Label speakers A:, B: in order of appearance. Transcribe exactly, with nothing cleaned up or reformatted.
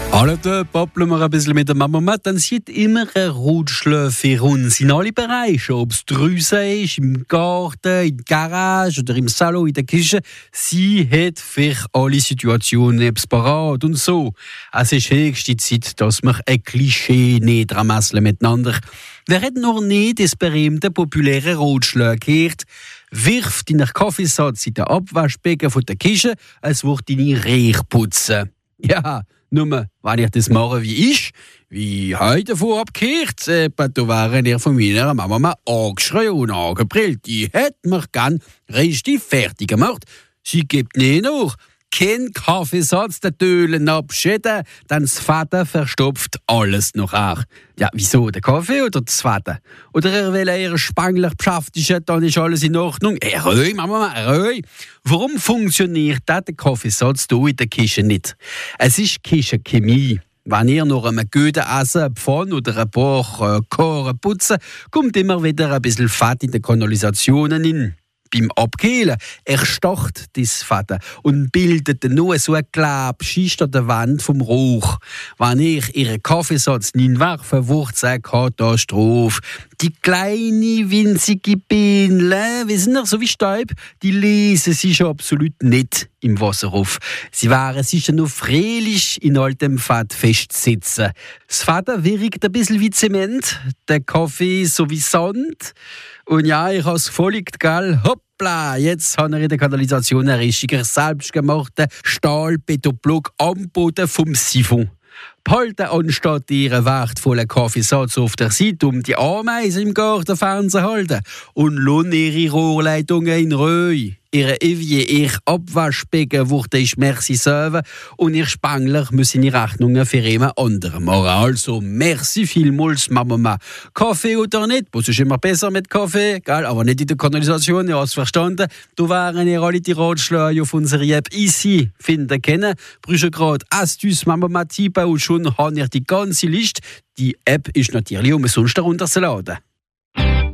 A: Alle da poppeln wir ein bisschen mit der Mama, dann sieht immer ein Rutschler für uns in alle Bereiche. Ob es draussen ist, im Garten, in der Garage oder im Salon, in der Küche. Sie hat für alle Situationen etwas parat und so. Es ist höchste Zeit, dass wir ein Klischee nicht dran messeln miteinander. Wer hat noch nie das berühmte, populäre Rotschlag gehört? Wirft deinen Kaffeesatz in den Abwaschbecken von der Küche, es wird deine Reich putzen. Ja, nur, wenn ich das mache wie ich, wie heute vorabgekehrt, äh, da wären ihr von meiner Mama mal angeschrien und angebrillt. Die hätte mich gern richtig fertig gemacht. Sie gibt nicht noch. Kein Kaffeesatz, der Tölen abschäden, dann das Vater verstopft alles noch auch. Ja, wieso, der Kaffee oder das Vater? Oder er will eher spanglich beschäftigen, dann ist alles in Ordnung. Erhöh, Mama, erhöh. Warum funktioniert der Kaffeesatz hier in der Küche nicht? Es ist Küchenchemie. Wenn ihr noch einen guten Essen, eine Pfanne oder ein paar äh, Koren putzen, kommt immer wieder ein bisschen Fett in die Kanalisationen hin. Beim Abkühlen erstocht das Fett und bildet nur so eine Klebschicht an der Wand vom Rauch. Wenn ich ihren Kaffeesatz hineinwerfe, wird es eine Katastrophe. Die kleine, winzige Bienen, wie sind so wie Staub, die lesen sich absolut nicht im Wasser auf. Sie wären sicher nur freilich in all dem Fett festsitzen. Das Fett wirkt ein bisschen wie Zement, der Kaffee so wie Sand. Und ja, ich habe es gefolgt, gell? Hoppla, jetzt habe ich in der Kanalisation einen richtigen selbstgemachten Stahlbetonblock am Boden vom Siphon. Behalten anstatt ihren wertvollen Kaffeesatz auf der Seite, um die Ameisen im Garten fernzuhalten. Und lohnen ihre Rohrleitungen in Ruhe. Ihre Evier, ihr Abwaschbecken wurde ich merci serven und ihr Spangler müssen ihre Rechnungen für jemand anderen machen. Also, merci vielmals, Mama. Kaffee oder nicht? Das ist immer besser mit Kaffee, gell? Aber nicht in der Kanalisation, ihr habt es verstanden. Du wären ihr alle die Ratschläge auf unserer App easy finden können. Brüche gerade Astuce Mama Tipps und schon haben ihr die ganze Liste. Die App ist natürlich umsonst herunterzuladen.